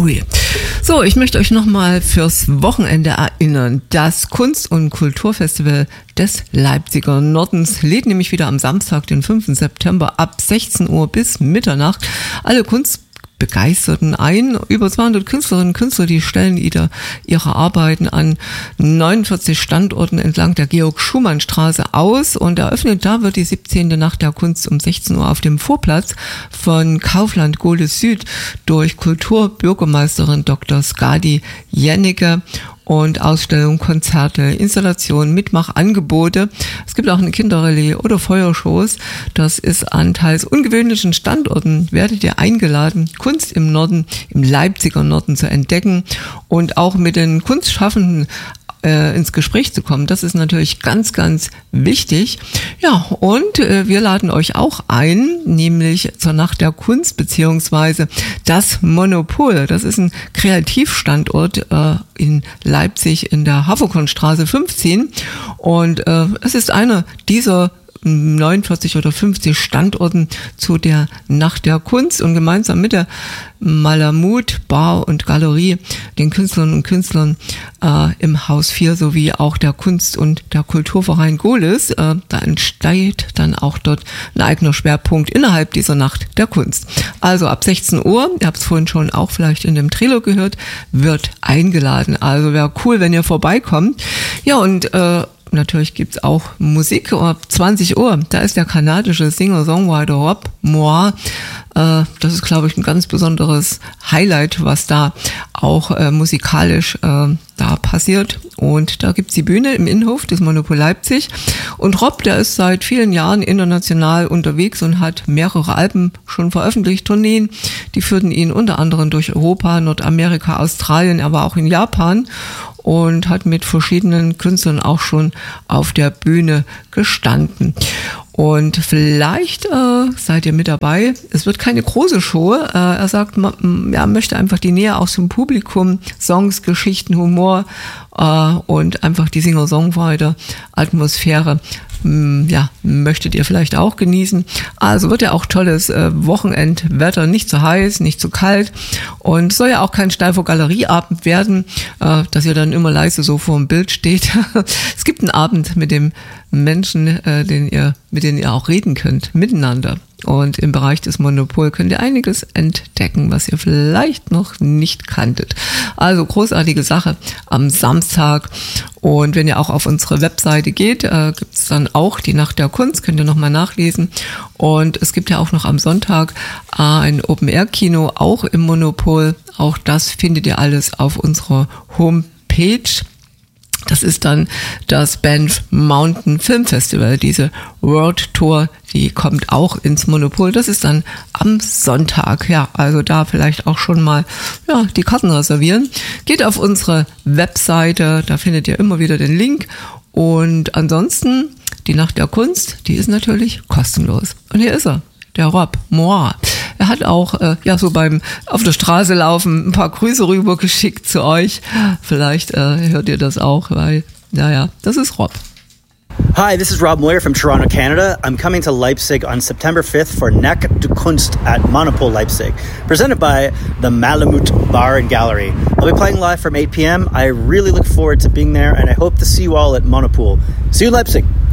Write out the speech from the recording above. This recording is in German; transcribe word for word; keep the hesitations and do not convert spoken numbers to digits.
Bowie. So, ich möchte euch nochmal fürs Wochenende erinnern. Das Kunst- und Kulturfestival des Leipziger Nordens lädt nämlich wieder am Samstag, den fünften September ab sechzehn Uhr bis Mitternacht alle Kunstbegeisterten ein. Über zweihundert Künstlerinnen und Künstler, die stellen ihre, ihre Arbeiten an neunundvierzig Standorten entlang der Georg-Schumann-Straße aus und eröffnet da wird die siebzehnte Nacht der Kunst um sechzehn Uhr auf dem Vorplatz von Kaufland Gohlis Süd durch Kulturbürgermeisterin Doktor Skadi Jennecke. Und Ausstellungen, Konzerte, Installationen, Mitmachangebote. Es gibt auch eine Kinderrallye oder Feuershows. Das ist an teils ungewöhnlichen Standorten. Werdet ihr eingeladen, Kunst im Norden, im Leipziger Norden zu entdecken und auch mit den Kunstschaffenden äh, ins Gespräch zu kommen. Das ist natürlich ganz, ganz wichtig. Ja, und äh, wir laden euch auch ein, nämlich zur Nacht der Kunst beziehungsweise das Monopol. Das ist ein Kreativstandort äh, in Leipzig in der Haferkornstraße fünfzehn und äh, es ist einer dieser neunundvierzig oder fünfzig Standorten zu der Nacht der Kunst und gemeinsam mit der Malamut Bar und Galerie, den Künstlerinnen und Künstlern äh, im Haus vier sowie auch der Kunst- und der Kulturverein Gohlis. Äh, da entsteht dann auch dort ein eigener Schwerpunkt innerhalb dieser Nacht der Kunst. Also ab sechzehn Uhr, ihr habt es vorhin schon auch vielleicht in dem Trailer gehört, wird eingeladen. Also wäre cool, wenn ihr vorbeikommt. Ja, und äh, natürlich gibt's auch Musik. Ab zwanzig Uhr, da ist der kanadische Singer-Songwriter Rob Moir. Äh, das ist, glaube ich, ein ganz besonderes Highlight, was da auch äh, musikalisch äh, da passiert. Und da gibt's die Bühne im Innenhof des Monopol Leipzig. Und Rob, der ist seit vielen Jahren international unterwegs und hat mehrere Alben schon veröffentlicht, Tourneen. Die führten ihn unter anderem durch Europa, Nordamerika, Australien, aber auch in Japan. Und hat mit verschiedenen Künstlern auch schon auf der Bühne gestanden. Und vielleicht äh, seid ihr mit dabei. Es wird keine große Show. Äh, er sagt, man, er möchte einfach die Nähe auch zum Publikum, Songs, Geschichten, Humor äh, und einfach die Singer-Songwriter-Atmosphäre. Ja, möchtet ihr vielleicht auch genießen. Also wird ja auch tolles äh, Wochenendwetter, nicht zu heiß, nicht zu kalt und soll ja auch kein steifer Galerieabend werden, äh, dass ihr dann immer leise so vor dem Bild steht. Es gibt einen Abend mit dem Menschen, äh, den ihr, mit denen ihr auch reden könnt, miteinander. Und im Bereich des Monopol könnt ihr einiges entdecken, was ihr vielleicht noch nicht kanntet. Also großartige Sache am Samstag. Und wenn ihr auch auf unsere Webseite geht, äh, gibt es dann auch die Nacht der Kunst, könnt ihr nochmal nachlesen. Und es gibt ja auch noch am Sonntag äh, ein Open-Air-Kino, auch im Monopol. Auch das findet ihr alles auf unserer Homepage. Das ist dann das Banff Mountain Film Festival, diese World Tour, die kommt auch ins Monopol. Das ist dann am Sonntag. Ja, also da vielleicht auch schon mal ja, die Karten reservieren. Geht auf unsere Webseite, da findet ihr immer wieder den Link. Und ansonsten, die Nacht der Kunst, die ist natürlich kostenlos. Und hier ist er, der Rob Moir. Er hat auch äh, ja so beim auf der Straße laufen ein paar Grüße rübergeschickt zu euch. Vielleicht äh, hört ihr das auch, weil, naja, das ist Rob. Hi, this is Rob Moir from Toronto, Canada. I'm coming to Leipzig on September fifth for Nacht der Kunst at Monopol Leipzig, presented by the Malamut Bar and Gallery. I'll be playing live from eight p.m. I really look forward to being there, and I hope to see you all at Monopol. See you in Leipzig.